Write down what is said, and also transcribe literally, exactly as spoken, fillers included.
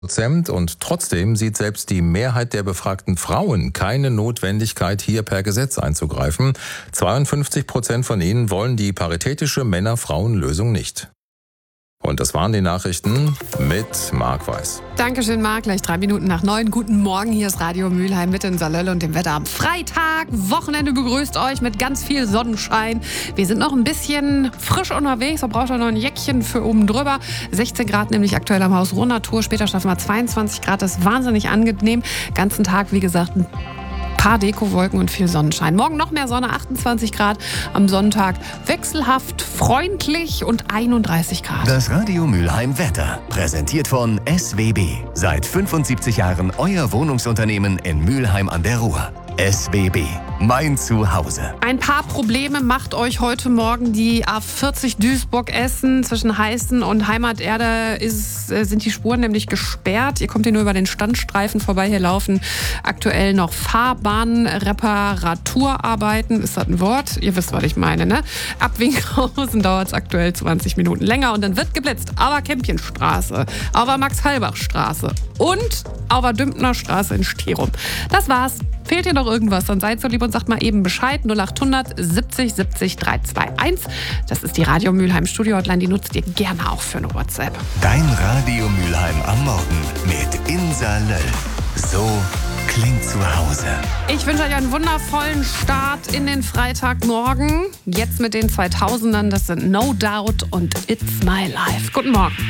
Prozent und trotzdem sieht selbst die Mehrheit der befragten Frauen keine Notwendigkeit, hier per Gesetz einzugreifen. zweiundfünfzig Prozent von ihnen wollen die paritätische Männer-Frauen-Lösung nicht. Und das waren die Nachrichten mit Marc Weiß. Dankeschön, Marc. Gleich drei Minuten nach neun. Guten Morgen, hier ist Radio Mülheim mit in Salölle und dem Wetter am Freitag. Wochenende begrüßt euch mit ganz viel Sonnenschein. Wir sind noch ein bisschen frisch unterwegs. Man braucht auch noch ein Jäckchen für oben drüber. sechzehn Grad nämlich aktuell am Haus Ruhrnatur. Später schaffen wir zweiundzwanzig Grad. Das ist wahnsinnig angenehm. Ganzen Tag, wie gesagt, ein paar Dekowolken und viel Sonnenschein. Morgen noch mehr Sonne, achtundzwanzig Grad. Am Sonntag wechselhaft, freundlich und einunddreißig Grad. Das Radio Mülheim Wetter, präsentiert von S W B. Seit fünfundsiebzig Jahren euer Wohnungsunternehmen in Mülheim an der Ruhr. S W B, mein Zuhause. Ein paar Probleme macht euch heute Morgen die A vierzig Duisburg-Essen. Zwischen Heißen und Heimaterde ist, sind die Spuren nämlich gesperrt. Ihr kommt hier nur über den Standstreifen vorbei. Hier laufen aktuell noch Fahrbahnreparaturarbeiten. Ist das ein Wort? Ihr wisst, was ich meine, ne? Ab Winkhausen dauert es aktuell zwanzig Minuten länger und dann wird geblitzt. Aber Kempchenstraße, aber Max-Halbach-Straße und aber Dümpner Straße in Stirum. Das war's. Fehlt dir noch irgendwas, dann seid so lieb und sagt mal eben Bescheid. null achthundert siebzig siebzig dreihunderteinundzwanzig. Das ist die Radio Mülheim Studio Hotline, die nutzt ihr gerne auch für eine WhatsApp. Dein Radio Mülheim am Morgen mit Insa Löll. So klingt zu Hause. Ich wünsche euch einen wundervollen Start in den Freitagmorgen. Jetzt mit den zweitausendern, das sind No Doubt und It's My Life. Guten Morgen.